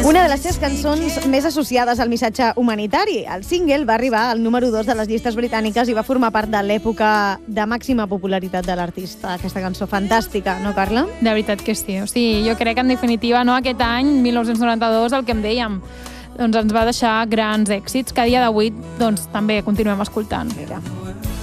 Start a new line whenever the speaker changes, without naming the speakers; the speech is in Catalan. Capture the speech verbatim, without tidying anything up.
Una de les seves cançons més associades al missatge humanitari. El single va arribar al número dos de les llistes britàniques i va formar part de l'època de màxima popularitat de l'artista. Aquesta cançó fantàstica, no, Carla?
De veritat que sí. O sigui, jo crec que, en definitiva, no, aquest any, mil nou-cents noranta-dos, el que em dèiem, doncs ens va deixar grans èxits que a dia d'avui doncs, també continuem escoltant.
Mira.